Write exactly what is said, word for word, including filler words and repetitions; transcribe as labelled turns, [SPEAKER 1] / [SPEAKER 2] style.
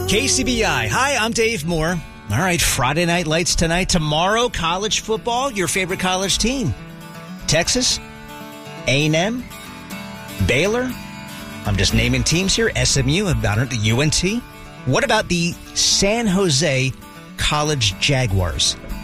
[SPEAKER 1] K C B I. Hi, I'm Dave Moore. All right, Friday Night Lights tonight. Tomorrow, college football. Your favorite college team. Texas, A and M, Baylor. I'm just naming teams here. S M U, about it, the U N T. What about the San Jose College Jaguars?